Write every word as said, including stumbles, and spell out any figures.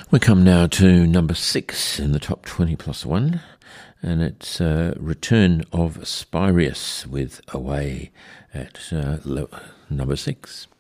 We come now to number six in the top twenty plus one, and it's uh, Return of Spyrius with Away at uh, lo- number six.